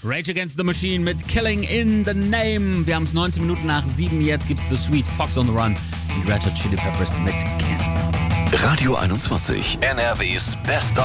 Rage Against the Machine mit Killing in the Name. Wir haben es 19 Minuten nach 7. Jetzt gibt's The Sweet, Fox on the Run und Red Hot Chili Peppers mit Cancer. Radio 21, NRWs bester